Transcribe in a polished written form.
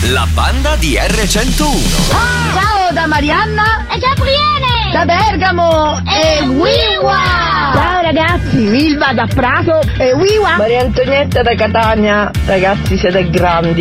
la banda di R101. Ciao da Marianna e Gabriele da Bergamo e Wiwa. Ciao ragazzi, Milva da Prato e Wiwa. Maria Antonietta da Catania. Ragazzi, siete grandi.